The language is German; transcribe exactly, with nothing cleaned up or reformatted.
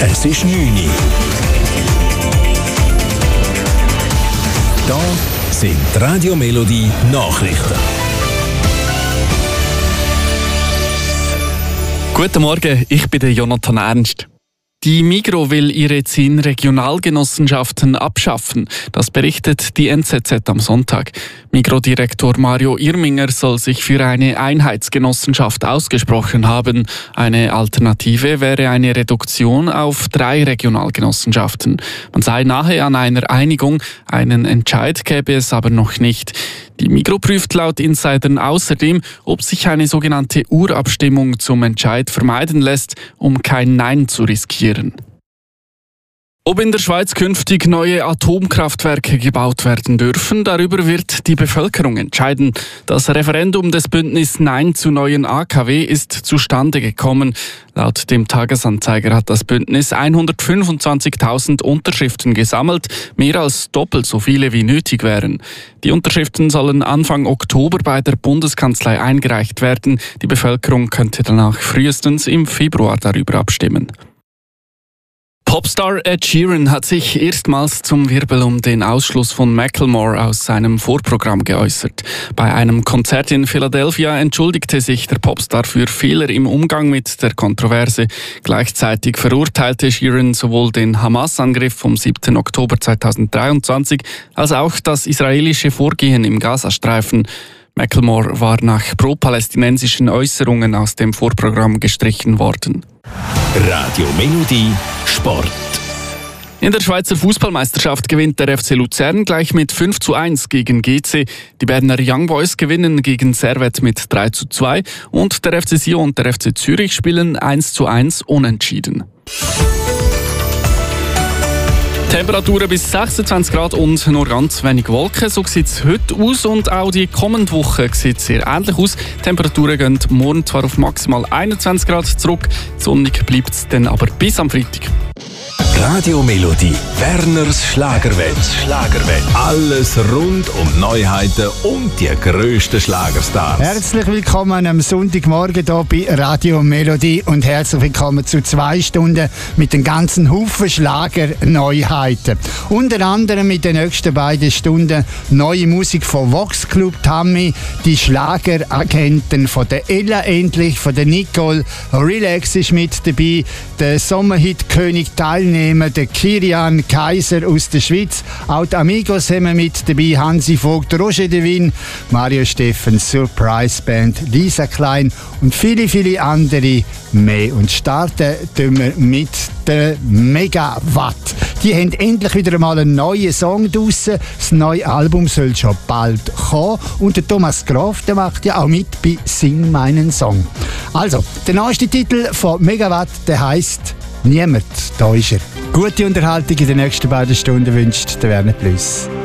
Es ist neun Uhr. Da sind die Radio Melodie Nachrichten. Guten Morgen, ich bin der Jonathan Ernst. Die Migros will ihre zehn Regionalgenossenschaften abschaffen. Das berichtet die N Z Z am Sonntag. Migros-Direktor Mario Irminger soll sich für eine Einheitsgenossenschaft ausgesprochen haben. Eine Alternative wäre eine Reduktion auf drei Regionalgenossenschaften. Man sei nahe an einer Einigung, einen Entscheid gäbe es aber noch nicht. Die Migros prüft laut Insidern außerdem, ob sich eine sogenannte Urabstimmung zum Entscheid vermeiden lässt, um kein Nein zu riskieren. Ob in der Schweiz künftig neue Atomkraftwerke gebaut werden dürfen, darüber wird die Bevölkerung entscheiden. Das Referendum des Bündnis Nein zu neuen A K W ist zustande gekommen. Laut dem Tagesanzeiger hat das Bündnis hundertfünfundzwanzigtausend Unterschriften gesammelt, mehr als doppelt so viele wie nötig wären. Die Unterschriften sollen Anfang Oktober bei der Bundeskanzlei eingereicht werden. Die Bevölkerung könnte danach frühestens im Februar darüber abstimmen. Popstar Ed Sheeran hat sich erstmals zum Wirbel um den Ausschluss von Macklemore aus seinem Vorprogramm geäußert. Bei einem Konzert in Philadelphia entschuldigte sich der Popstar für Fehler im Umgang mit der Kontroverse. Gleichzeitig verurteilte Sheeran sowohl den Hamas-Angriff vom siebten Oktober zweitausenddreiundzwanzig als auch das israelische Vorgehen im Gazastreifen. Macklemore war nach pro-palästinensischen Äußerungen aus dem Vorprogramm gestrichen worden. Radio Melodie Sport. In der Schweizer Fußballmeisterschaft gewinnt der F C Luzern gleich mit fünf zu eins gegen G C. Die Berner Young Boys gewinnen gegen Servette mit drei zu zwei und der F C Sion und der F C Zürich spielen eins zu eins unentschieden. Temperaturen bis sechsundzwanzig Grad und nur ganz wenig Wolken. So sieht es heute aus und auch die kommende Woche sieht sehr ähnlich aus. Die Temperaturen gehen morgen zwar auf maximal einundzwanzig Grad zurück, sonnig bleibt es dann aber bis am Freitag. Radio Melodie, Werners Schlagerwelt. Schlagerwelt. Alles rund um Neuheiten und die grössten Schlagerstars. Herzlich willkommen am Sonntagmorgen hier bei Radio Melodie und herzlich willkommen zu zwei Stunden mit den ganzen Haufen Schlager-Neuheiten. Unter anderem mit den nächsten beiden Stunden neue Musik von Vox Club Tammy, die Schlageragenten von der Ella endlich, von der Nicole, Relax ist mit dabei, der Sommerhit-König Teilnehmer, der Kirian Kaiser aus der Schweiz. Auch die Amigos haben wir mit dabei, Hansi Vogt, Roger Devin, Mario Steffen, Surprise Band, Lisa Klein und viele, viele andere mehr. Und starten tun wir mit der Megawatt. Die haben endlich wieder einmal einen neuen Song draussen. Das neue Album soll schon bald kommen. Und der Thomas Graf, der macht ja auch mit bei Sing meinen Song. Also, der neueste Titel von Megawatt, der heisst Niemand, da ist er. Gute Unterhaltung in den nächsten beiden Stunden wünscht der Werner Plus.